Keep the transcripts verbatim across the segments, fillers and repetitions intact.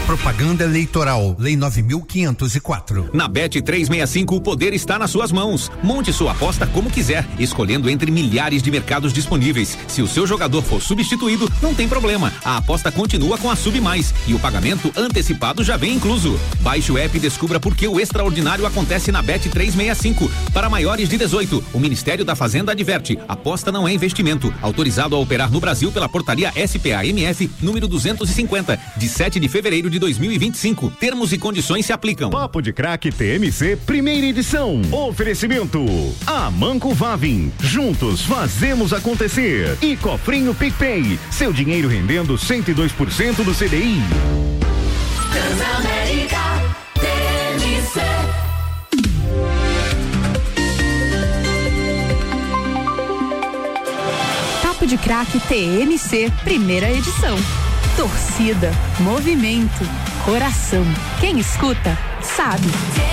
Propaganda eleitoral, Lei nove mil quinhentos e quatro. Na Bet trezentos e sessenta e cinco, o poder está nas suas mãos. Monte sua aposta como quiser, escolhendo entre milhares de mercados disponíveis. Se o seu jogador for substituído, não tem problema. A aposta continua com a Sub Mais e o pagamento antecipado já vem incluso. Baixe o app e descubra por que o extraordinário acontece na Bet trezentos e sessenta e cinco. Para maiores de dezoito, o Ministério da Fazenda adverte: aposta não é investimento. Autorizado a operar no Brasil pela portaria S P A M F número duzentos e cinquenta, de sete de fevereiro de dois mil e vinte e cinco. Termos e condições se aplicam. Papo de Craque T M C, primeira edição. Oferecimento: Amanco Vavin. Juntos fazemos acontecer. E Cofrinho PicPay. Seu dinheiro rendendo cento e dois por cento do C D I. Transamérica T M C. Papo de Craque T M C, primeira edição. Torcida, movimento, coração. Quem escuta, sabe.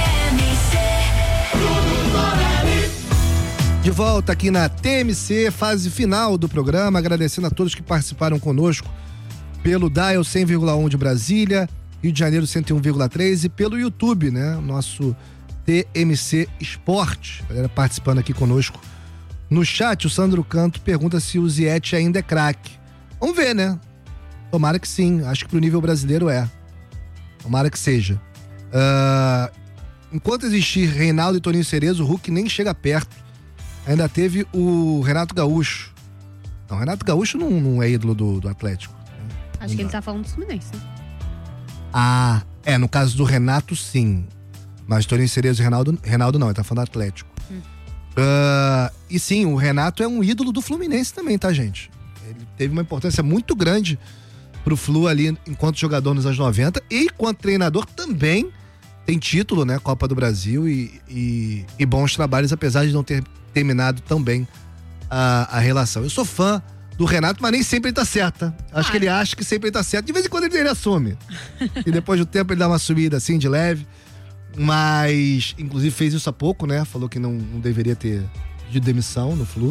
De volta aqui na T M C, fase final do programa, agradecendo a todos que participaram conosco pelo Dial cem vírgula um de Brasília, Rio de Janeiro cento e um vírgula três e pelo YouTube, né? Nosso T M C Esporte, galera participando aqui conosco. No chat, o Sandro Canto pergunta se o Ziyech ainda é craque. Vamos ver, né? Tomara que sim, acho que pro nível brasileiro é. Tomara que seja. Uh, enquanto existir Reinaldo e Toninho Cerezo, o Hulk nem chega perto. Ainda teve o Renato Gaúcho. Não, Renato Gaúcho não, não é ídolo do, do Atlético. Acho que ele tá falando do Fluminense, né? Ah, é, no caso do Renato, sim. Mas Toninho Cerezo e Reinaldo, Reinaldo não, ele tá falando do Atlético. Hum. Uh, e sim, o Renato é um ídolo do Fluminense também, tá, gente? Ele teve uma importância muito grande pro Flu ali enquanto jogador nos anos noventa e enquanto treinador também tem título, né? Copa do Brasil e, e, e bons trabalhos, apesar de não ter terminado tão bem a, a relação. Eu sou fã do Renato, mas nem sempre ele tá certo, tá? Acho ah, que ele acha que sempre ele tá certo. De vez em quando ele, ele assume. E depois do tempo ele dá uma subida assim, de leve. Mas, inclusive, fez isso há pouco, né? Falou que não, não deveria ter de demissão no Flu.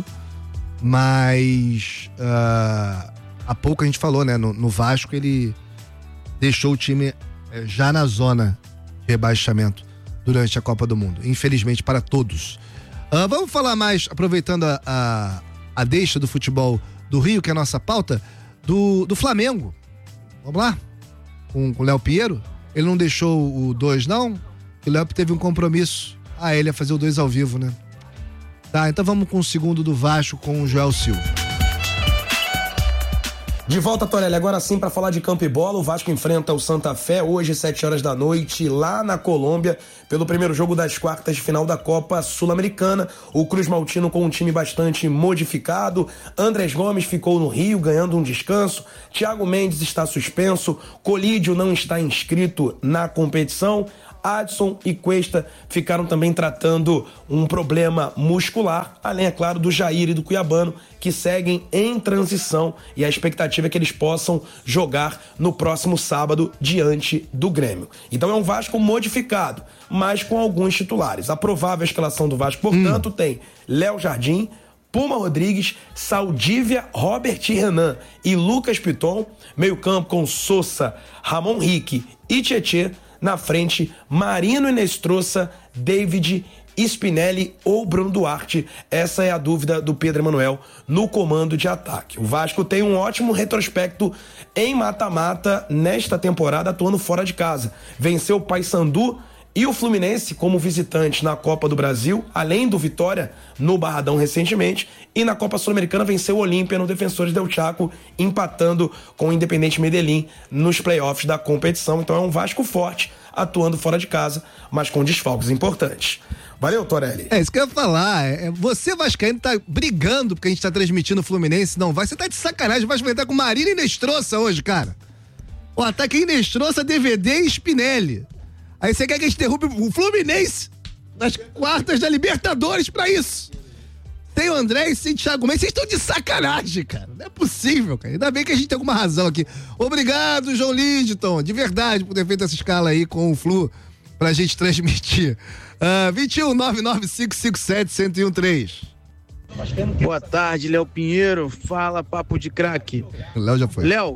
Mas uh, há pouco a gente falou, né? No, no Vasco ele deixou o time eh, já na zona de rebaixamento durante a Copa do Mundo. Infelizmente para todos. Uh, vamos falar mais, aproveitando a, a, a deixa do futebol do Rio, que é a nossa pauta, do, do Flamengo. Vamos lá? Com o Léo Pinheiro. Ele não deixou o dois, não? O Léo teve um compromisso. Ah, ele ia fazer o dois ao vivo, né? Tá, então vamos com o segundo do Vasco com o Joel Silva. De volta, Torelli, agora sim para falar de campo e bola. O Vasco enfrenta o Santa Fé hoje, sete horas da noite, lá na Colômbia, pelo primeiro jogo das quartas de final da Copa Sul-Americana. O Cruz Maltino com um time bastante modificado. Andrés Gomes ficou no Rio, ganhando um descanso. Thiago Mendes está suspenso. Colídio não está inscrito na competição. Adson e Cuesta ficaram também tratando um problema muscular, além, é claro, do Jair e do Cuiabano, que seguem em transição, e a expectativa é que eles possam jogar no próximo sábado diante do Grêmio. Então é um Vasco modificado, mas com alguns titulares. A provável escalação do Vasco, portanto, hum. tem Léo Jardim, Puma Rodrigues, Saldívia, Robert e Renan e Lucas Piton, meio campo com Sousa, Ramon Rique e Tietê. Na frente, Marino Inestrosa, David, Spinelli ou Bruno Duarte. Essa é a dúvida do Pedro Emanuel no comando de ataque. O Vasco tem um ótimo retrospecto em mata-mata nesta temporada, atuando fora de casa. Venceu o Paysandu e o Fluminense como visitante na Copa do Brasil, além do Vitória no Barradão recentemente, e na Copa Sul-Americana venceu o Olímpia no Defensores del Chaco, empatando com o Independente Medellín nos playoffs da competição. Então é um Vasco forte, atuando fora de casa, mas com desfalques importantes. Valeu, Torelli. É isso que eu ia falar. É, você, vascaíno, tá brigando porque a gente tá transmitindo o Fluminense, não vai? Você tá de sacanagem, vai enfrentar com Marino e Inestrosa hoje, cara. O ataque é Inestrosa, D V D e Spinelli. Aí você quer que a gente derrube o Fluminense nas quartas da Libertadores pra isso? Tem o André e tem o Thiago Mendes. Vocês estão de sacanagem, cara. Não é possível, cara. Ainda bem que a gente tem alguma razão aqui. Obrigado, João Lidton, de verdade, por ter feito essa escala aí com o Flu pra gente transmitir. Uh, vinte e um, nove nove cinco cinco sete, um zero um três. Boa tarde, Léo Pinheiro. Fala, papo de craque. Léo já foi. Léo,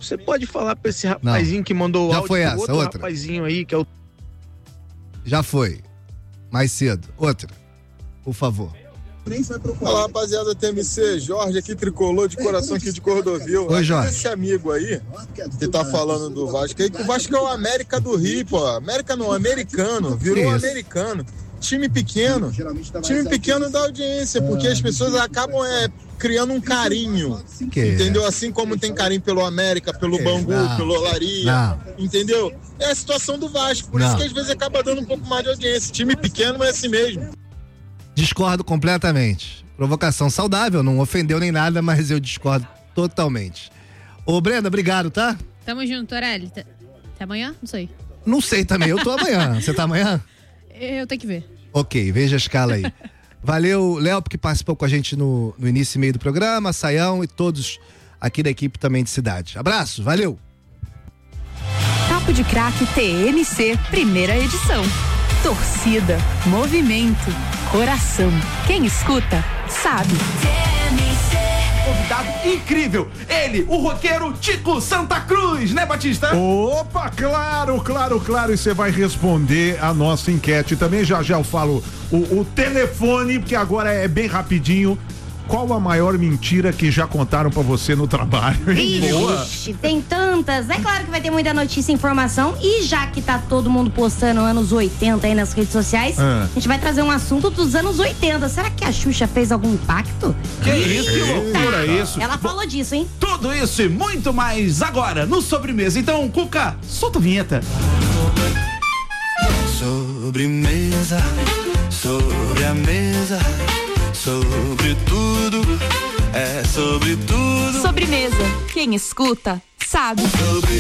você pode falar pra esse rapazinho Não. que mandou o Já áudio, foi essa, outro outra. rapazinho aí, que é o... Já foi. Mais cedo. Outra. Por favor. Fala, rapaziada da T M C, Jorge aqui, tricolor de coração aqui de Cordovil. Oi, Jorge. Esse amigo aí, que tá falando do Vasco aí, que o Vasco é o América do Rio, pô. América não, americano, virou Isso. americano. Time pequeno, time pequeno dá audiência, porque as pessoas acabam é, criando um carinho, Que entendeu? Assim como tem carinho pelo América, pelo Que Bangu, não. pelo Olaria, Não. entendeu? É a situação do Vasco, por Não. isso que às vezes acaba dando um pouco mais de audiência. Time pequeno é assim mesmo. Discordo completamente. Provocação saudável, não ofendeu nem nada, mas eu discordo totalmente. Ô, Brenda, obrigado, tá? Tamo junto, Aureli. Até até amanhã? Não sei. Não sei também, eu tô amanhã. Você tá amanhã? Eu tenho que ver. Ok, veja a escala aí. Valeu, Léo, que participou com a gente no, no início e meio do programa, Saião e todos aqui da equipe também de cidade. Abraço, valeu! Papo de Craque T M C, primeira edição. Torcida, movimento, coração. Quem escuta, sabe. Convidado incrível, ele, o roqueiro Tico Santa Cruz, né, Batista? Opa, claro, claro, claro, e você vai responder a nossa enquete também, já já eu falo o, o telefone, porque agora é bem rapidinho. Qual a maior mentira que já contaram pra você no trabalho? Ixi, tem tantas. É claro que vai ter muita notícia e informação. E já que tá todo mundo postando anos oitenta aí nas redes sociais, Ah. a gente vai trazer um assunto dos anos oitenta. Será que a Xuxa fez algum impacto? Que isso, que loucura isso. Ela falou disso, hein? Tudo isso e muito mais agora no Sobremesa. Então, Cuca, solta a vinheta. Sobremesa, sobre a mesa, sobre tudo, é sobre tudo. Sobremesa, quem escuta, sabe. Sobre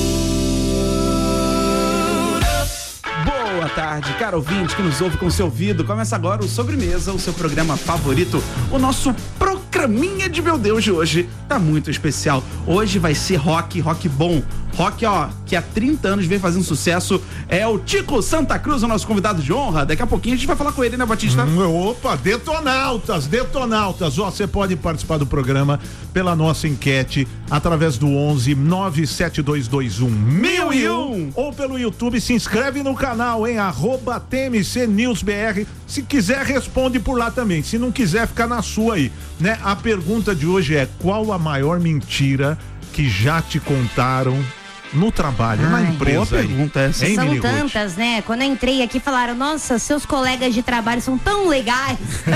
Boa tarde, caro ouvinte que nos ouve com seu ouvido. Começa agora o Sobremesa, o seu programa favorito, o nosso programinha de meu Deus de hoje. Tá muito especial. Hoje vai ser rock, rock bom. Rock, ó, que há trinta anos vem fazendo sucesso. É o Tico Santa Cruz, o nosso convidado de honra. Daqui a pouquinho a gente vai falar com ele, né, Batista? Hum, opa, detonautas, detonautas. Ó, você pode participar do programa pela nossa enquete através do onze nove sete dois dois um mil e um ou pelo YouTube. Se inscreve no canal, hein? Arroba T M C News B R. Se quiser, responde por lá também. Se não quiser, fica na sua aí, né? A pergunta de hoje é: qual a maior mentira que já te contaram no trabalho, na Ai, empresa? boa pergunta essa. Hein, São Miniguti? tantas, né? Quando eu entrei aqui, falaram, nossa, seus colegas de trabalho são tão legais.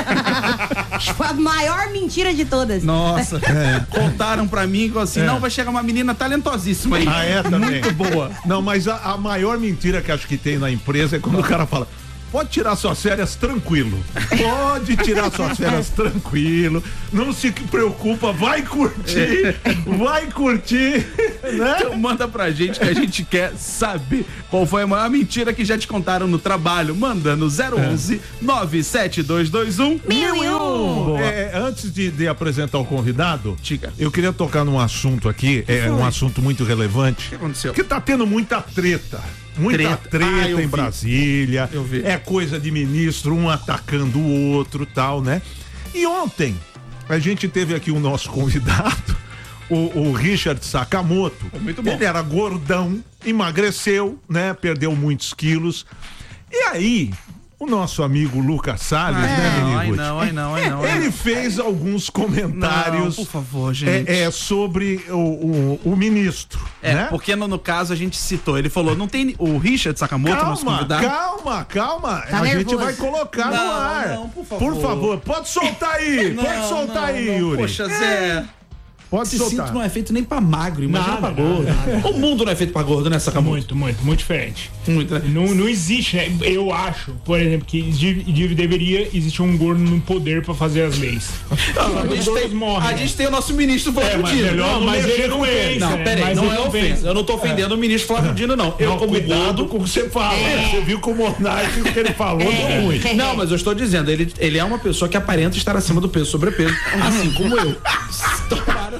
Tipo, a maior mentira de todas. Nossa, contaram pra mim assim, É. não, vai chegar uma menina talentosíssima aí. Ah, é também? Muito boa. Não, mas a, a maior mentira que acho que tem na empresa é quando o cara fala: pode tirar suas férias tranquilo. Pode tirar suas férias tranquilo. Não se preocupa, vai curtir. Vai curtir. Né? Então manda pra gente que a gente quer saber qual foi a maior mentira que já te contaram no trabalho. Manda no zero onze nove sete dois dois um mil e um. É, antes de, de apresentar o convidado, Diga. eu queria tocar num assunto aqui, é um assunto muito relevante. O que aconteceu? Que tá tendo muita treta. Muita Treta. treta, Ah, eu em vi. Brasília. Eu vi. É coisa de ministro, um atacando o outro, tal, né? E ontem a gente teve aqui o nosso convidado, o, o Richard Sakamoto. Muito bom. Ele era gordão, emagreceu, né? Perdeu muitos quilos. E aí, o nosso amigo Lucas Salles, né, Ai Miniguti? não, ai não, ai não. ai Ele não. fez alguns Não, comentários por favor, gente. é, é, sobre o, o, o ministro, É, né? porque no, no caso a gente citou, ele falou, não tem o Richard Sakamoto, nosso Calma, convidado? calma, calma. Tá a gente nervoso. vai colocar Não, no ar. não, por favor. favor, pode soltar aí, Não, pode soltar não, aí, não. Yuri. Poxa, Zé, Pode esse soltar. cinto não é feito nem pra magro, imagina Nada, pra gordo. nada, O mundo não é feito pra gordo, né, Sakamoto? Muito, muito, muito diferente. Muito, né? Não, não existe, né? Eu acho, por exemplo, que de- de- deveria existir um gordo no poder pra fazer as leis. Não, a, Os gente gordos tem, morrem. a gente tem o nosso ministro Flávio É, mas Dino. melhor Não, não mas mexer ele não com pensa. isso, Não, né? peraí, Mas não ele é não ofensa. pensa. Eu não tô ofendendo o ministro Flávio Dino, não. Eu, Não, como cuidado gordo, com o que você fala. né? Você viu que o Monark, o que ele falou, deu ruim. Não, mas eu estou dizendo, ele, ele é uma pessoa que aparenta estar acima do peso, sobrepeso, assim como eu. Então, para.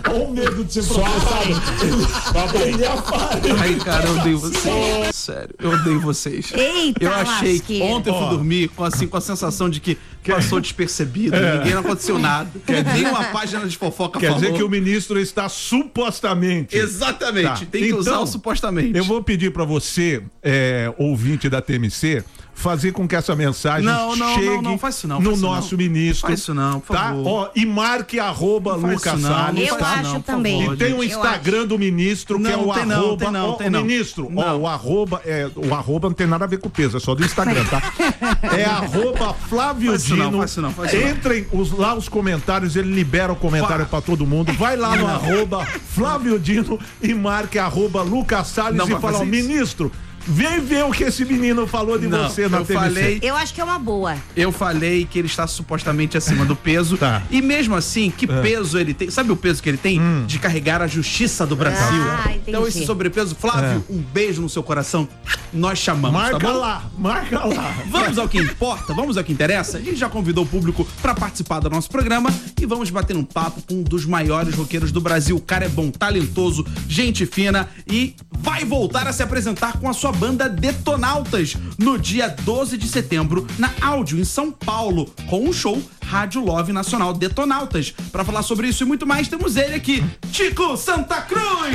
Olha o medo de ser processado. Ele aparece. Ai, cara, eu odeio vocês. Sério, eu odeio vocês. Eita, eu achei lasqueira. que ontem eu fui Ó. dormir com, assim, com a sensação de que passou despercebido, É. ninguém não aconteceu nada. Nem uma página de fofoca Quer falou. dizer que o ministro está supostamente. Exatamente, tem que usar o supostamente. Eu vou pedir pra você, é, ouvinte da T M C, fazer com que essa mensagem Não, não, chegue não, não, faz isso não, no faz isso nosso não. ministro. Faz isso não, por tá? favor. Ó, e marque arroba Não faz Lucas isso não, Salles. Eu tá? acho não, por também. favor, E tem o gente. Instagram do ministro, que é Não, o tem não, arroba. tem não, ó, tem o não. ministro, ó, Não. o arroba, é, o arroba não tem nada a ver com o peso, é só do Instagram, tá? É arroba Flávio Faz isso não, Dino. faz isso não, faz isso não. Entrem os, lá os comentários, ele libera o comentário pra todo mundo. Vai lá no arroba Flávio Dino e marque arroba Lucas Salles Não e vai fala, ó, fazer isso. ministro, vem ver o que esse menino falou de Não, você na eu T V C. falei- Eu acho que é uma boa. Eu falei que ele está supostamente acima do peso. Tá. E mesmo assim, que É. peso ele tem? Sabe o peso que ele tem? Hum. De carregar a justiça do Brasil. Ah, entendi. Então, esse sobrepeso, Flávio, um beijo no seu coração. Nós chamamos. Marca tá bom? lá, marca lá. Vamos ao que importa, vamos ao que interessa. A gente já convidou o público para participar do nosso programa e vamos bater um papo com um dos maiores roqueiros do Brasil. O cara é bom, talentoso, gente fina e vai voltar a se apresentar com a sua banda Detonautas no dia doze de setembro na Áudio, em São Paulo, com um show Rádio Love Nacional Detonautas. Para falar sobre isso e muito mais, temos ele aqui, Tico Santa Cruz.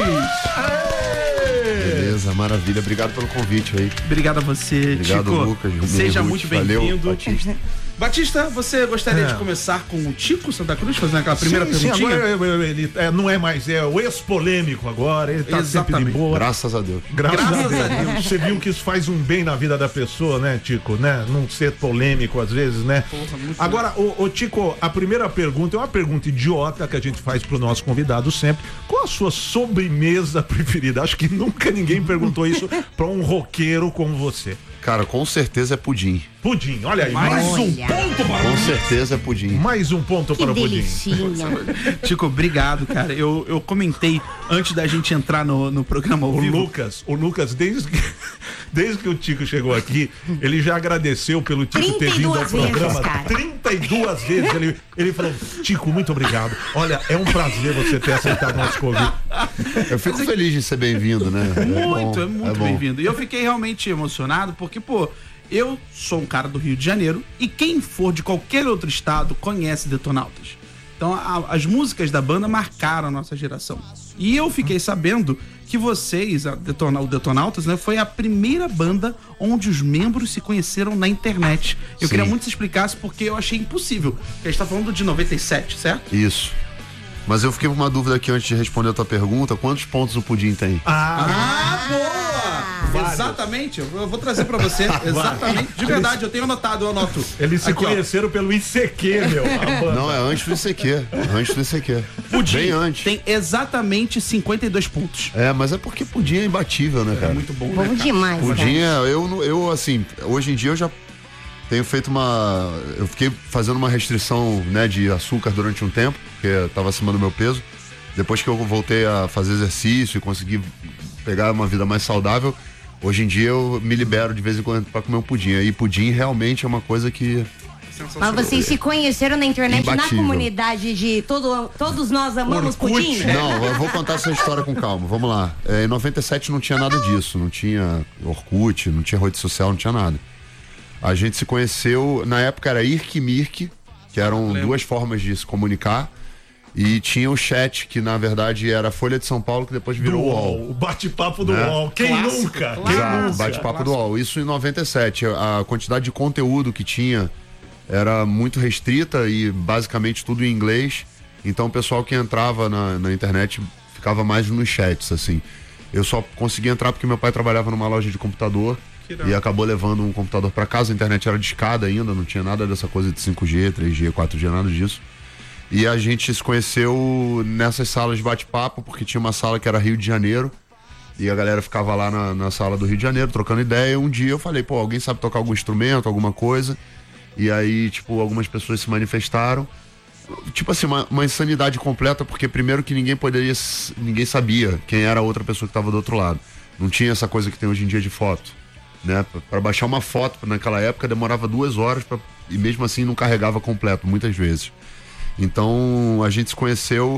Beleza, maravilha. Obrigado pelo convite aí. Obrigado a você, Obrigado, Tico. Lucas. Seja Minute. muito Valeu, bem-vindo. Batista. Batista, você gostaria É. de começar com o Tico Santa Cruz, fazendo aquela primeira sim, sim, perguntinha? agora eu- eu- ele é, não é mais, é o ex-polêmico agora, ele tá sempre de Exatamente. boa. Graças a Deus. Graças, Graças a, Deus. a Deus. Você viu que isso faz um bem na vida da pessoa, né, Tico, né? Não ser polêmico às vezes, né? Porra, muito Agora, ô, ô, Tico, a primeira pergunta é uma pergunta idiota que a gente faz pro nosso convidado sempre. Qual a sua sobremesa preferida? Acho que nunca ninguém perguntou isso pra um roqueiro como você. Cara, com certeza é pudim. Pudim, olha aí, mais um Olha. ponto para Com o certeza é pudim. Mais um ponto Que para o pudim. delicinha. Tico, obrigado, cara. Eu, eu comentei antes da gente entrar no, no programa ao O vivo. Lucas, o Lucas, desde que, desde que o Tico chegou aqui, ele já agradeceu pelo Tico ter vindo ao trinta e duas vezes, programa cara. trinta e duas vezes. Ele, ele falou, Tico, muito obrigado. Olha, é um prazer você ter aceitado o nosso convite. Eu fico feliz de ser bem-vindo, né? É Muito, bom, é muito bom. bem-vindo. E eu fiquei realmente emocionado porque, pô, eu sou um cara do Rio de Janeiro e quem for de qualquer outro estado conhece Detonautas. Então, a- as músicas da banda marcaram a nossa geração. E eu fiquei sabendo que vocês, a Detona- o Detonautas, né, foi a primeira banda onde os membros se conheceram na internet. Eu Sim. queria muito que você explicasse porque eu achei impossível. Porque a gente tá falando de noventa e sete, certo? Isso. Mas eu fiquei com uma dúvida aqui antes de responder a tua pergunta. Quantos pontos o pudim tem? Ah, boa! Exatamente, eu vou eu vou trazer pra você. Exatamente. De verdade, eu tenho anotado, eu anoto. Eles se Aqui, ó. conheceram pelo I C Q, meu. a banda. Não, é antes do I C Q. Antes do I C Q. Pudim Bem antes. tem exatamente cinquenta e dois pontos. É, mas é porque pudim é imbatível, né, cara? É muito bom, né, Bom cara? demais, Pudim cara. é, eu, não- eu, assim, hoje em dia eu já tenho feito uma. Eu fiquei fazendo uma restrição, né, de açúcar durante um tempo, porque eu tava acima do meu peso. Depois que eu voltei a fazer exercício e consegui pegar uma vida mais saudável, hoje em dia eu me libero de vez em quando pra comer um pudim. E pudim realmente é uma coisa que. Mas vocês se conheceram na internet, na Imbatível. comunidade de todo, todos nós amamos Orkut. pudim? Não, eu vou contar essa história com calma. Vamos lá. É, em noventa e sete não tinha nada disso. Não tinha Orkut, não tinha rede social, não tinha nada. A gente se conheceu, na época era Irk e Mirk, que eram Lembro. duas formas de se comunicar. E tinha o chat, que na verdade era a Folha de São Paulo, que depois Do virou o U O L. U O L, o bate-papo do Né? U O L. Quem Clássico, nunca? clássico. Quem Exato, nunca? bate-papo do U O L. Isso em noventa e sete. A quantidade de conteúdo que tinha era muito restrita e basicamente tudo em inglês. Então o pessoal que entrava na, na internet ficava mais nos chats, assim. Eu só consegui entrar porque meu pai trabalhava numa loja de computador e acabou levando um computador para casa. A internet era discada ainda, não tinha nada dessa coisa de cinco G, três G, quatro G, nada disso. E a gente se conheceu nessas salas de bate-papo, porque tinha uma sala que era Rio de Janeiro. E a galera ficava lá na, na sala do Rio de Janeiro, trocando ideia. E um dia eu falei, pô, alguém sabe tocar algum instrumento, alguma coisa? E aí, tipo, algumas pessoas se manifestaram. Tipo assim, uma, uma insanidade completa, porque primeiro que ninguém poderia, s- ninguém sabia quem era a outra pessoa que estava do outro lado. Não tinha essa coisa que tem hoje em dia de foto, né? Pra- Pra baixar uma foto naquela época demorava duas horas pra, e mesmo assim não carregava completo, muitas vezes. Então a gente se conheceu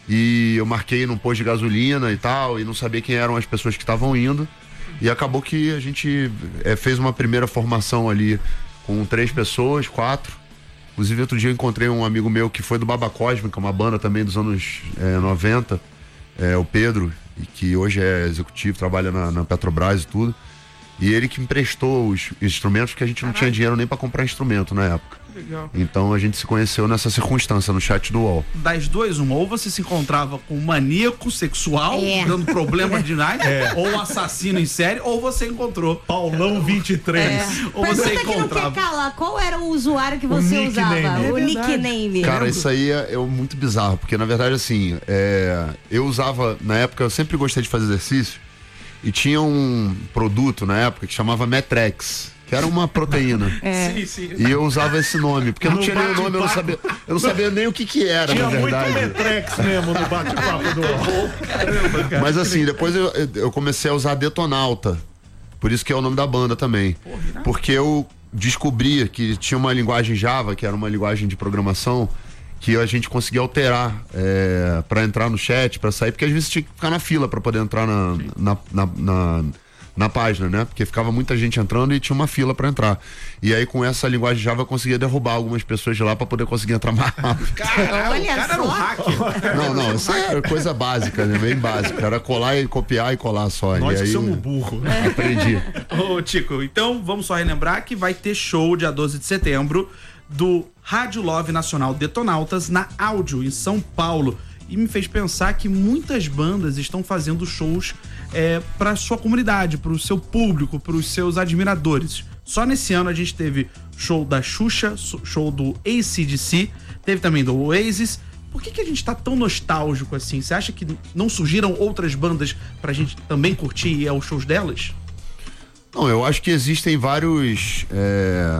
E eu marquei num posto de gasolina e tal, e não sabia quem eram as pessoas que estavam indo. E acabou que a gente é, fez uma primeira formação ali com três pessoas, quatro. Inclusive, outro dia eu encontrei um amigo meu que foi do Baba Cósmica, uma banda também dos anos é, noventa, é, o Pedro, e que hoje é executivo, trabalha na, na Petrobras e tudo. E ele que emprestou os instrumentos, porque a gente não Caraca. tinha dinheiro nem para comprar instrumento na época. Legal. Então a gente se conheceu nessa circunstância, no chat do U O L. Das duas, uma, ou você se encontrava com um maníaco sexual, É. dando problema de night, ou um assassino em série, ou você encontrou Paulão vinte e três. É. Ou você Pergunta que não encontrava. quer calar, qual era o usuário que você nickname. usava? É o verdade. nickname. Cara, isso aí é, é muito bizarro, porque na verdade assim, é, eu usava, na época eu sempre gostei de fazer exercício, e tinha um produto na época que chamava Metrex, que era uma proteína. É. Sim, sim. E eu usava esse nome, porque não No tinha nem o nome, eu não bate-papo. sabia, eu não sabia nem o que que era, Tinha na muito verdade. Metrex mesmo no bate-papo do U O L. Caramba, cara. Mas assim, depois eu, eu comecei a usar Detonauta. Por isso que é o nome da banda também. Porque eu descobri que tinha uma linguagem Java, que era uma linguagem de programação, que a gente conseguia alterar é, para entrar no chat, para sair, porque às vezes tinha que ficar na fila para poder entrar na, na, na, na, na página, né? Porque ficava muita gente entrando e tinha uma fila para entrar. E aí com essa linguagem Java eu conseguia derrubar algumas pessoas de lá para poder conseguir entrar mais rápido. Cara, Olha o cara era um só. hacker. Não, não, isso é coisa básica, né? Bem básica. Era colar e copiar e colar só. Nós e que aí, somos burro. aprendi. Ô, Tico, então vamos só relembrar que vai ter show dia doze de setembro do Rádio Love Nacional Detonautas na Áudio, em São Paulo. E me fez pensar que muitas bandas estão fazendo shows é, para sua comunidade, para o seu público, para os seus admiradores. Só nesse ano a gente teve show da Xuxa, show do A C D C, teve também do Oasis. Por que, que a gente tá tão nostálgico assim? Você acha que não surgiram outras bandas pra gente também curtir e é os shows delas? Não, eu acho que existem vários é,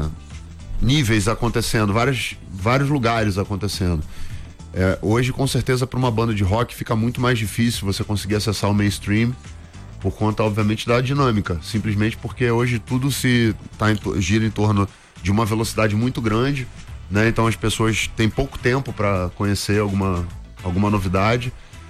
níveis acontecendo, vários, vários lugares acontecendo. É, hoje, com certeza, para uma banda de rock fica muito mais difícil você conseguir acessar o mainstream por conta, obviamente, da dinâmica. Simplesmente porque hoje tudo se tá em, gira em torno de uma velocidade muito grande, né? Então as pessoas têm pouco tempo para conhecer alguma, alguma novidade.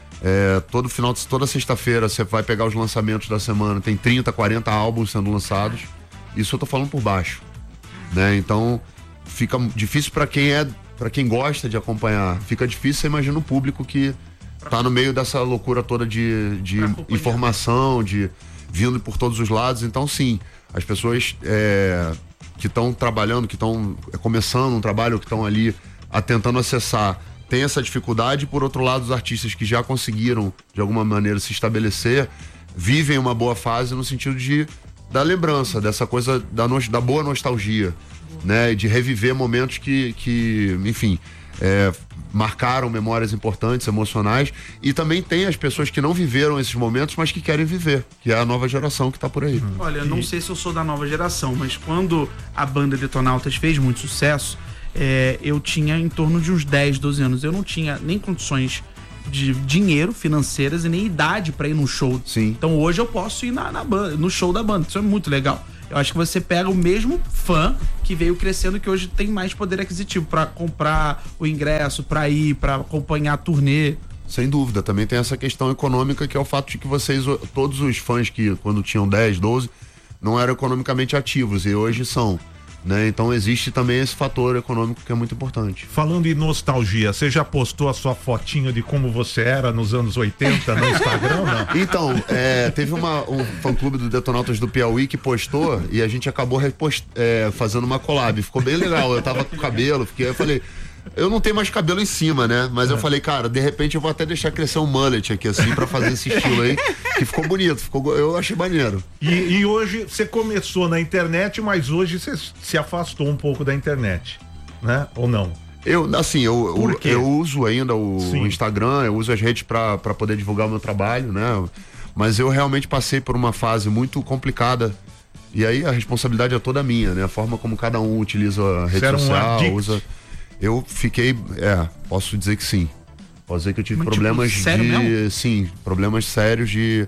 É, todo final de, toda sexta-feira você vai pegar os lançamentos da semana, tem trinta, quarenta álbuns sendo lançados. Isso eu tô falando por baixo, né? Então fica difícil para quem é, para quem gosta de acompanhar. Fica difícil, você imagina o público que tá no meio dessa loucura toda de, de informação, de vindo por todos os lados. Então sim, as pessoas é, que estão trabalhando, que estão é, começando um trabalho, que estão ali a, tentando acessar, tem essa dificuldade. Por outro lado, os artistas que já conseguiram de alguma maneira se estabelecer vivem uma boa fase no sentido de da lembrança, dessa coisa da, no, da boa nostalgia, né? De reviver momentos que, que enfim, é, marcaram memórias importantes, emocionais. E também tem as pessoas que não viveram esses momentos, mas que querem viver, que é a nova geração que tá por aí. Olha, eu não sei se eu sou da nova geração, mas quando a banda Detonautas fez muito sucesso, é, eu tinha em torno de uns dez, doze anos. Eu não tinha nem condições de dinheiro, financeiras, e nem idade pra ir num show. Sim. Então hoje eu posso ir na, na banda, no show da banda. Isso é muito legal. Eu acho que você pega o mesmo fã que veio crescendo, que hoje tem mais poder aquisitivo pra comprar o ingresso, pra ir, pra acompanhar a turnê. Sem dúvida, também tem essa questão econômica, que é o fato de que vocês, todos os fãs que quando tinham dez, doze, não eram economicamente ativos e hoje são, né? Então existe também esse fator econômico que é muito importante. Falando em nostalgia, você já postou a sua fotinha de como você era nos anos oitenta no Instagram, não? Então, é, teve uma, um fã-clube do Detonautas do Piauí que postou e a gente acabou repost, é, fazendo uma collab. Ficou bem legal, eu tava com cabelo, fiquei, eu falei... Eu não tenho mais cabelo em cima, né? Mas eu falei, cara, de repente eu vou até deixar crescer um mullet aqui, assim, pra fazer esse estilo aí, que ficou bonito, ficou, eu achei maneiro. E, e hoje você começou na internet, mas hoje você se afastou um pouco da internet, né? Ou não? Eu, assim, eu, Por quê? eu, eu uso ainda o, Sim. o Instagram, eu uso as redes pra, pra poder divulgar o meu trabalho, né? Mas eu realmente passei por uma fase muito complicada. E aí a responsabilidade é toda minha, né? A forma como cada um utiliza a rede Você era um social, addict? usa... Eu fiquei, é, posso dizer que sim. Posso dizer que eu tive Mas, problemas tipo, sério de, mesmo? sim, problemas sérios de,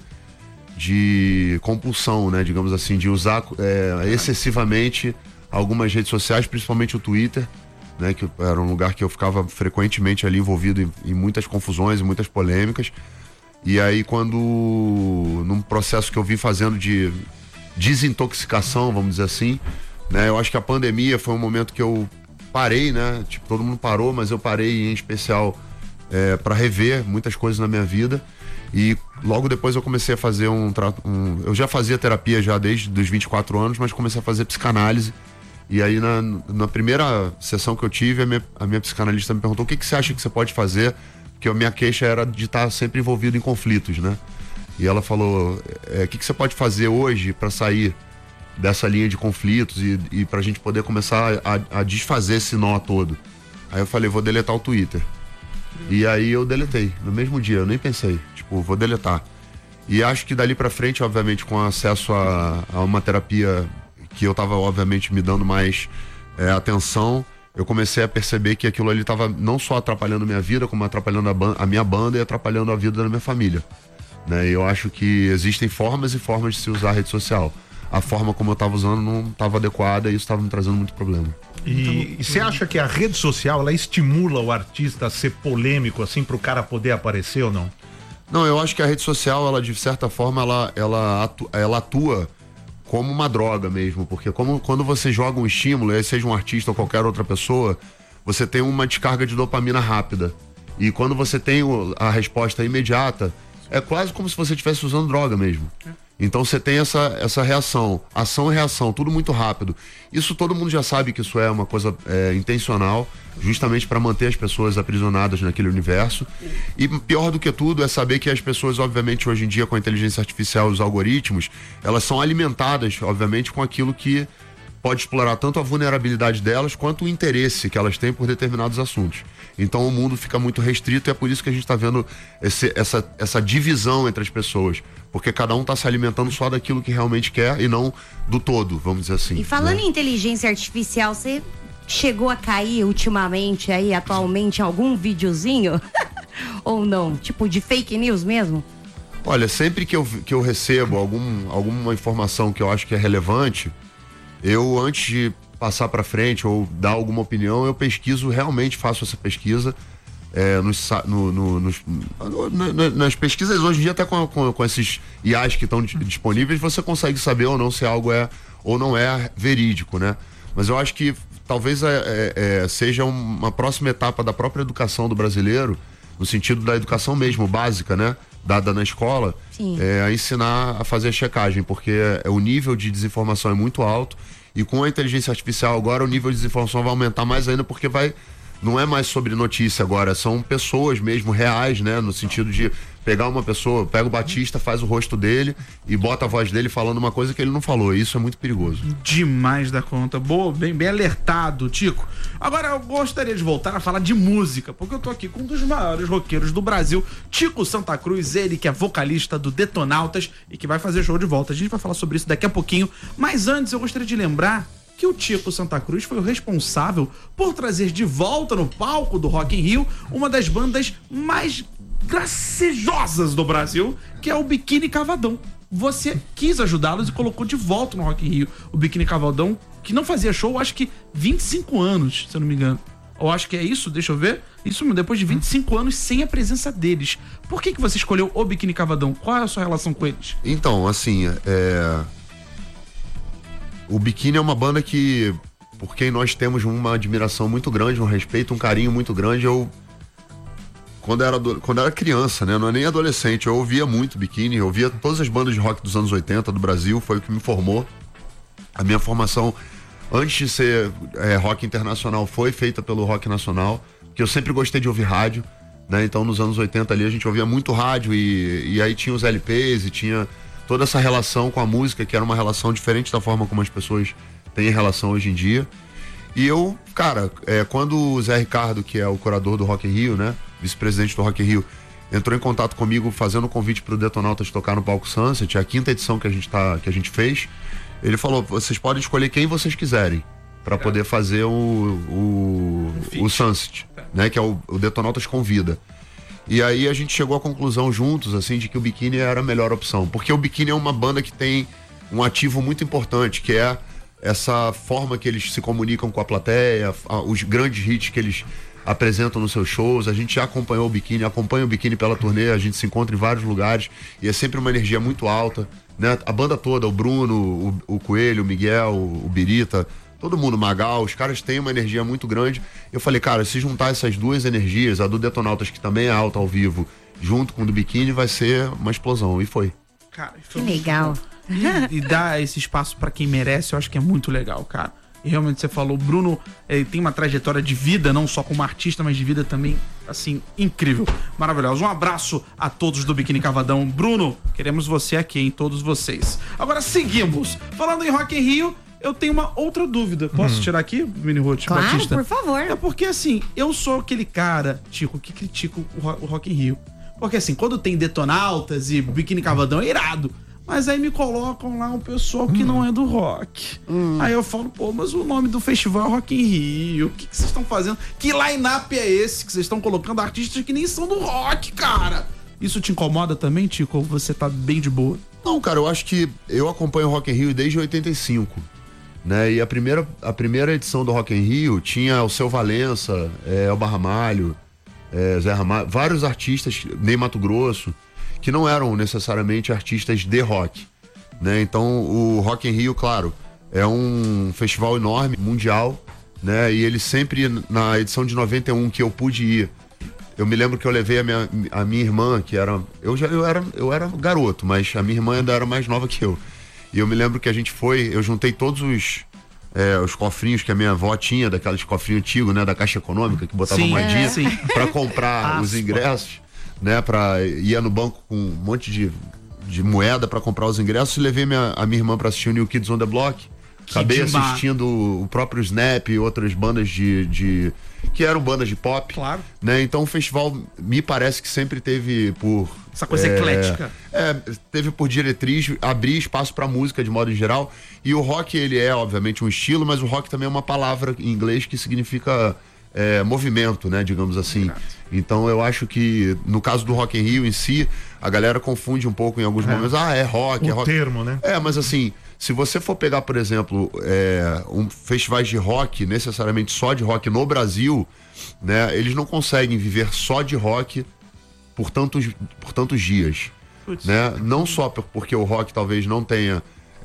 de compulsão, né? Digamos assim, de usar é, excessivamente algumas redes sociais, principalmente o Twitter, né? Que era um lugar que eu ficava frequentemente ali envolvido em, em muitas confusões e muitas polêmicas. E aí quando, num processo que eu vim fazendo de desintoxicação, vamos dizer assim, né? Eu acho que a pandemia foi um momento que eu parei, né? Tipo, todo mundo parou, mas eu parei em especial é, para rever muitas coisas na minha vida. E logo depois eu comecei a fazer um, um eu já fazia terapia já desde os vinte e quatro anos, mas comecei a fazer psicanálise. E aí na, na primeira sessão que eu tive, a minha, a minha psicanalista me perguntou: o que, que você acha que você pode fazer? Porque a minha queixa era de estar sempre envolvido em conflitos, né? E ela falou: é, o que, que você pode fazer hoje para sair dessa linha de conflitos e, e pra gente poder começar a, a desfazer esse nó todo? Aí eu falei: vou deletar o Twitter. E aí eu deletei, no mesmo dia, eu nem pensei, tipo, vou deletar. E acho que dali pra frente, obviamente, com acesso a, a uma terapia que eu tava, obviamente, me dando mais é, atenção, eu comecei a perceber que aquilo ali tava não só atrapalhando minha vida, como atrapalhando a, ban- a minha banda e atrapalhando a vida da minha família. Né? E eu acho que existem formas e formas de se usar a rede social. A forma como eu estava usando não estava adequada e isso estava me trazendo muito problema. E você acha que a rede social, ela estimula o artista a ser polêmico, assim, pro cara poder aparecer ou não? Não, eu acho que a rede social, ela de certa forma, ela, ela, atua, ela atua como uma droga mesmo, porque como, quando você joga um estímulo, aí seja um artista ou qualquer outra pessoa, você tem uma descarga de dopamina rápida. E quando você tem o, a resposta imediata, é quase como se você estivesse usando droga mesmo. Então você tem essa, essa reação, ação e reação, tudo muito rápido. Isso todo mundo já sabe que isso é uma coisa é, intencional, justamente para manter as pessoas aprisionadas naquele universo. E pior do que tudo é saber que as pessoas, obviamente, hoje em dia, com a inteligência artificial e os algoritmos, elas são alimentadas, obviamente, com aquilo que pode explorar tanto a vulnerabilidade delas quanto o interesse que elas têm por determinados assuntos. Então o mundo fica muito restrito e é por isso que a gente está vendo esse, essa, essa divisão entre as pessoas. Porque cada um está se alimentando só daquilo que realmente quer e não do todo, vamos dizer assim. E falando né? em inteligência artificial, você chegou a cair ultimamente aí, atualmente, em algum videozinho? Ou não? Tipo de fake news mesmo? Olha, sempre que eu, que eu recebo algum, alguma informação que eu acho que é relevante, eu, antes de passar para frente ou dar alguma opinião, eu pesquiso, realmente faço essa pesquisa. É, nos, no, no, nos, no, no, nas pesquisas hoje em dia, até com, com, com esses I As que estão disponíveis, você consegue saber ou não se algo é ou não é verídico, né? Mas eu acho que talvez é, é, seja uma próxima etapa da própria educação do brasileiro, no sentido da educação mesmo, básica, né? Dada na escola, é, a ensinar a fazer a checagem, porque é, o nível de desinformação é muito alto e com a inteligência artificial agora o nível de desinformação vai aumentar mais ainda, porque vai... Não é mais sobre notícia agora, são pessoas mesmo reais, né? No sentido de pegar uma pessoa, pega o Batista, faz o rosto dele e bota a voz dele falando uma coisa que ele não falou. Isso é muito perigoso. Demais da conta. Boa, bem, bem alertado, Tico. Agora eu gostaria de voltar a falar de música, porque eu tô aqui com um dos maiores roqueiros do Brasil, Tico Santa Cruz, ele que é vocalista do Detonautas e que vai fazer show de volta. A gente vai falar sobre isso daqui a pouquinho, mas antes eu gostaria de lembrar que o Tico Santa Cruz foi o responsável por trazer de volta no palco do Rock in Rio uma das bandas mais gracejosas do Brasil, que é o Biquíni Cavadão. Você quis ajudá-los e colocou de volta no Rock in Rio o Biquíni Cavadão, que não fazia show, acho que vinte e cinco anos, se eu não me engano. Eu acho que é isso, deixa eu ver. Isso depois de vinte e cinco anos sem a presença deles. Por que que você escolheu o Biquíni Cavadão? Qual é a sua relação com eles? Então, assim, é... o Biquíni é uma banda que, por quem nós temos uma admiração muito grande, um respeito, um carinho muito grande. Eu, quando era, quando era criança, né, não é nem adolescente, eu ouvia muito Biquíni, eu ouvia todas as bandas de rock dos anos oitenta do Brasil, foi o que me formou. A minha formação, antes de ser é, rock internacional, foi feita pelo rock nacional, porque eu sempre gostei de ouvir rádio, né, então nos anos oitenta ali a gente ouvia muito rádio e, e aí tinha os L Ps e tinha toda essa relação com a música, que era uma relação diferente da forma como as pessoas têm relação hoje em dia. E eu, cara, é, quando o Zé Ricardo, que é o curador do Rock in Rio, né, vice-presidente do Rock in Rio, entrou em contato comigo fazendo um convite pro Detonautas tocar no palco Sunset, a quinta edição que a gente, tá, que a gente fez, ele falou: vocês podem escolher quem vocês quiserem para poder fazer o, o, o Sunset, né, que é o, o Detonautas convida. E aí a gente chegou à conclusão juntos, assim, de que o Biquíni era a melhor opção. Porque o Biquíni é uma banda que tem um ativo muito importante, que é essa forma que eles se comunicam com a plateia, os grandes hits que eles apresentam nos seus shows. A gente já acompanhou o Biquíni, acompanha o Biquíni pela turnê, a gente se encontra em vários lugares e é sempre uma energia muito alta, né? A banda toda, o Bruno, o, o Coelho, o Miguel, o Birita, todo mundo, Magal, os caras têm uma energia muito grande. Eu falei, cara, se juntar essas duas energias, a do Detonautas, que também é alta ao vivo, junto com o do Biquíni, vai ser uma explosão. E foi. Cara, que legal. E, e dar esse espaço pra quem merece, eu acho que é muito legal, cara. E realmente você falou, o Bruno eh, tem uma trajetória de vida, não só como artista, mas de vida também, assim, incrível, maravilhoso. Um abraço a todos do Biquíni Cavadão. Bruno, queremos você aqui, hein? Todos vocês. Agora seguimos. Falando em Rock in Rio, eu tenho uma outra dúvida. Posso Hum. tirar aqui, Mini Ruth Claro, Batista? por favor. É porque, assim, eu sou aquele cara, Tico, que critica o, ro- o Rock in Rio. Porque, assim, quando tem Detonautas e Biquíni Cavadão, é irado. Mas aí me colocam lá um pessoal que não é do rock. Aí eu falo, pô, mas o nome do festival é Rock in Rio. O que que vocês estão fazendo? Que line-up é esse que vocês estão colocando artistas que nem são do rock, cara? Isso te incomoda também, Tico? Ou você tá bem de boa? Não, cara, eu acho que eu acompanho o Rock in Rio desde oitenta e cinco, né? E a primeira, a primeira edição do Rock in Rio tinha o Seu Valença, é, Elba Ramalho, é, Zé Ramalho, vários artistas, Ney Mato Grosso, que não eram necessariamente artistas de rock, né? Então o Rock in Rio, claro, é um festival enorme, mundial, né? E ele sempre, na edição de noventa e um que eu pude ir, eu me lembro que eu levei a minha, a minha irmã, que era eu, já, eu era... eu era garoto, mas a minha irmã ainda era mais nova que eu. E eu me lembro que a gente foi, eu juntei todos os, é, os cofrinhos que a minha avó tinha, daqueles cofrinhos antigos, né? Da Caixa Econômica, que botava Sim, moedinha, é, sim. pra comprar os ingressos, né? Pra, ia no banco com um monte de, de moeda pra comprar os ingressos e levei minha, a minha irmã pra assistir o New Kids on the Block. Acabei demais. assistindo o próprio Snap e outras bandas de, de... que eram bandas de pop. Claro. Né? Então o festival me parece que sempre teve por... Essa coisa eclética. É, teve por diretriz abrir espaço pra música de modo geral. E o rock, ele é obviamente um estilo, mas o rock também é uma palavra em inglês que significa é, movimento, né? Digamos assim. Exato. Então eu acho que no caso do Rock in Rio em si, a galera confunde um pouco em alguns É. momentos. Ah, é rock, O é rock. termo, né? É, mas assim, se você for pegar, por exemplo, é, um festivais de rock, necessariamente só de rock no Brasil, né? Eles não conseguem viver só de rock por tantos, por tantos dias. Putz. Né? Não só por- porque o rock talvez não tenha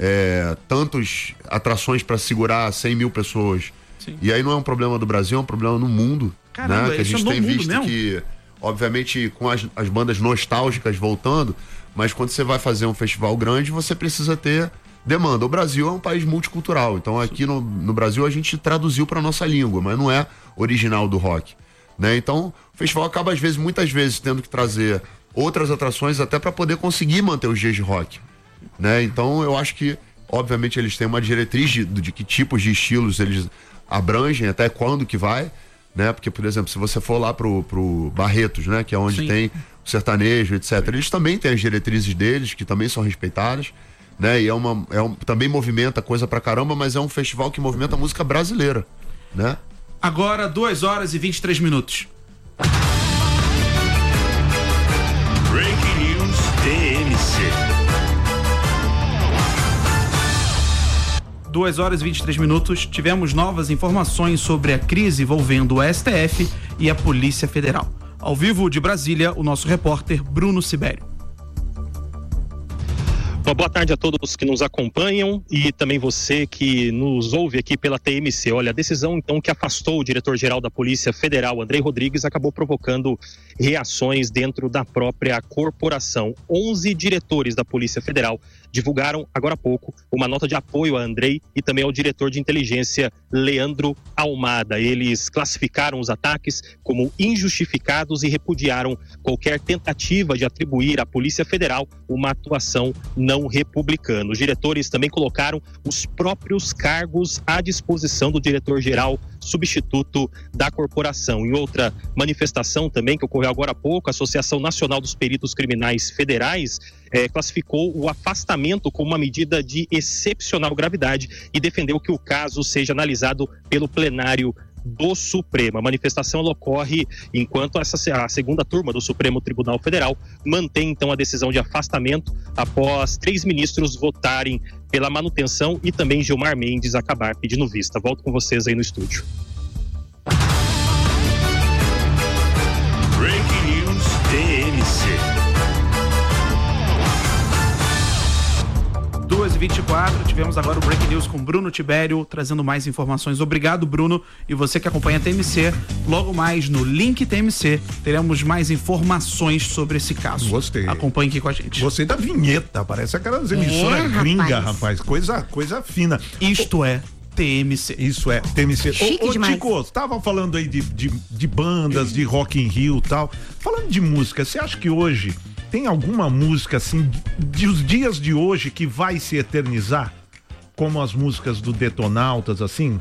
é, tantas atrações para segurar cem mil pessoas. Sim. E aí não é um problema do Brasil, é um problema no mundo. Caramba, né? Que a isso é gente no tem mundo visto mesmo? que, obviamente, com as, as bandas nostálgicas voltando, mas quando você vai fazer um festival grande, você precisa ter demanda. O Brasil é um país multicultural, então aqui no, no Brasil a gente traduziu para nossa língua, mas não é original do rock, né? Então o festival acaba às vezes, muitas vezes, tendo que trazer outras atrações até para poder conseguir manter os dias de rock, né? Então eu acho que, obviamente, eles têm uma diretriz de, de que tipos de estilos eles abrangem, até quando que vai, né? Porque, por exemplo, se você for lá pro, pro Barretos, né? Que é onde Sim. tem o sertanejo, etcétera. Eles também têm as diretrizes deles, que também são respeitadas, né? E é uma, é um, também movimenta coisa pra caramba, mas é um festival que movimenta a música brasileira, né? Agora, duas horas e vinte e três minutos. Breaking News T M C. duas horas e vinte e três minutos, tivemos novas informações sobre a crise envolvendo o S T F e a Polícia Federal. Ao vivo de Brasília, o nosso repórter Bruno Sibério. Uma boa tarde a todos que nos acompanham e também você que nos ouve aqui pela T M C. Olha, a decisão então que afastou o diretor-geral da Polícia Federal, Andrei Rodrigues, acabou provocando reações dentro da própria corporação. onze diretores da Polícia Federal divulgaram agora há pouco uma nota de apoio a Andrei e também ao diretor de inteligência, Leandro Almada. Eles classificaram os ataques como injustificados e repudiaram qualquer tentativa de atribuir à Polícia Federal uma atuação não republicana. Os diretores também colocaram os próprios cargos à disposição do diretor-geral substituto da corporação. Em outra manifestação também que ocorreu agora há pouco, a Associação Nacional dos Peritos Criminais Federais eh, classificou o afastamento como uma medida de excepcional gravidade e defendeu que o caso seja analisado pelo plenário do Supremo. A manifestação ela ocorre enquanto essa, a segunda turma do Supremo Tribunal Federal mantém então a decisão de afastamento após três ministros votarem pela manutenção e também Gilmar Mendes acabar pedindo vista. Volto com vocês aí no estúdio. Breaking News T M C. duas e vinte e quatro, tivemos agora o Breaking News com Bruno Tibério, trazendo mais informações. Obrigado, Bruno. E você que acompanha a T M C, logo mais no link T M C, teremos mais informações sobre esse caso. Gostei. Acompanhe aqui com a gente. Gostei da vinheta, parece aquelas emissoras É, gringas, rapaz. rapaz. Coisa, coisa fina. Isto é T M C. Isso é T M C. Chique ô, ô demais. Tico, você tava falando aí de, de, de bandas, de Rock in Rio e tal. Falando de música, você acha que hoje tem alguma música assim, dos dias de hoje, que vai se eternizar? Como as músicas do Detonautas, assim?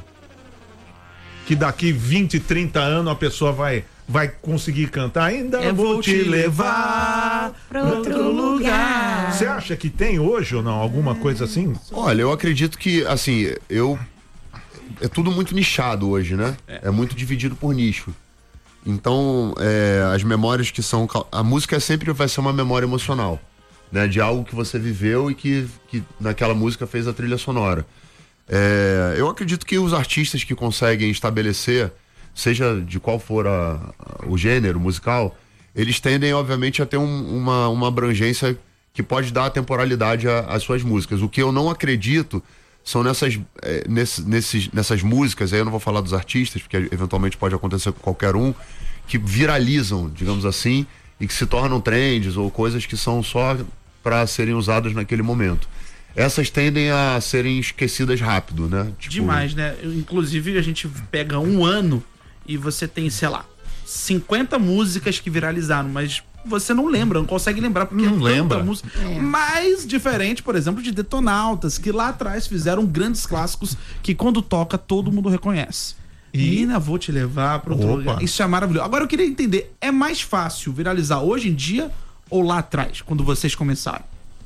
Que daqui vinte, trinta anos a pessoa vai, vai conseguir cantar. Ainda Eu vou te levar pra outro lugar. Você acha que tem hoje ou não? Alguma coisa assim? Olha, eu acredito que, assim, eu... É tudo muito nichado hoje, né? É, é muito dividido por nicho. Então, é, as memórias que são... A música sempre vai ser uma memória emocional, né? De algo que você viveu e que, que naquela música fez a trilha sonora. É, eu acredito que os artistas que conseguem estabelecer, seja de qual for a, a, o gênero musical, eles tendem, obviamente, a ter um, uma, uma abrangência que pode dar temporalidade às suas músicas. O que eu não acredito são nessas, é, nesse, nesses, nessas músicas, aí eu não vou falar dos artistas, porque eventualmente pode acontecer com qualquer um, que viralizam, digamos assim, e que se tornam trends ou coisas que são só para serem usadas naquele momento. Essas tendem a serem esquecidas rápido, né? Tipo, Demais, né? Eu, inclusive, a gente pega um ano e você tem, sei lá, cinquenta músicas que viralizaram, mas você não lembra, não consegue lembrar porque não é tanta lembra. música. Mais diferente, por exemplo, de Detonautas, que lá atrás fizeram grandes clássicos que quando toca todo mundo reconhece. E Menina, vou te levar para outro Opa. lugar. Isso é maravilhoso. Agora eu queria entender, é mais fácil viralizar hoje em dia ou lá atrás, quando vocês começaram?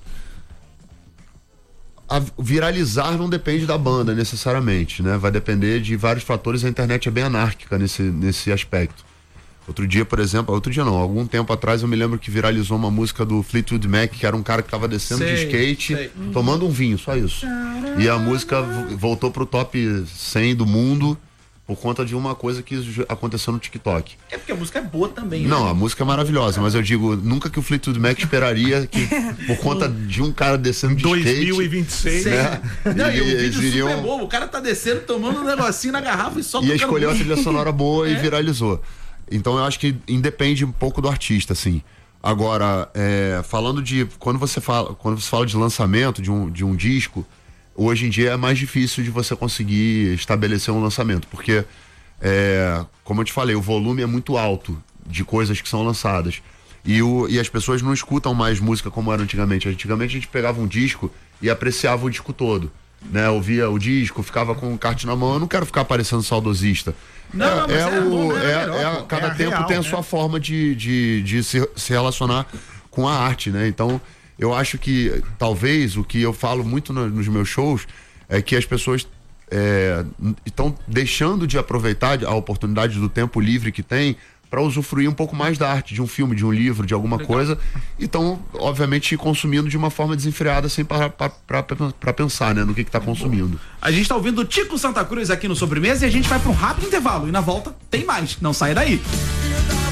A viralizar não depende da banda necessariamente, né? Vai depender de vários fatores. A internet é bem anárquica nesse, nesse aspecto. Outro dia, por exemplo, outro dia não, algum tempo atrás eu me lembro que viralizou uma música do Fleetwood Mac, que era um cara que tava descendo Sei, de skate, sei. tomando um vinho, só isso. E a música v- voltou pro top cem do mundo por conta de uma coisa que ju- aconteceu no TikTok. É porque a música é boa também, Não, né? a música é maravilhosa, mas eu digo, nunca que o Fleetwood Mac esperaria que, por conta de um cara descendo de dois skate... mil e vinte e seis, né? Não, e o eles vídeo iriam- super bom, o cara tá descendo, tomando um negocinho na garrafa e só ia tocando escolher uma música. trilha sonora boa e É. viralizou. Então eu acho que independe um pouco do artista, assim. Agora, é, falando de... Quando você fala, quando você fala de lançamento de um, de um disco, hoje em dia é mais difícil de você conseguir estabelecer um lançamento, porque, é, como eu te falei, o volume é muito alto de coisas que são lançadas. E, o, e as pessoas não escutam mais música como era antigamente. Antigamente a gente pegava um disco e apreciava o disco todo, né? Ouvia o disco, ficava com o kart na mão. Eu não quero ficar parecendo saudosista. Não, é, não, mas é é o, bom, né? é, É melhor, é- pô. cada É a tempo real, tem a né? sua forma de, de, de se, se relacionar com a arte, né? Então, eu acho que talvez o que eu falo muito no- nos meus shows é que as pessoas é, estão deixando de aproveitar a oportunidade do tempo livre que tem para usufruir um pouco mais da arte, de um filme, de um livro, de alguma coisa, e estão, obviamente, consumindo de uma forma desenfreada, sem parar para pensar, né, no que que tá consumindo. A gente tá ouvindo o Tico Santa Cruz aqui no Sobremesa e a gente vai pra um rápido intervalo. E na volta tem mais. Não saia daí.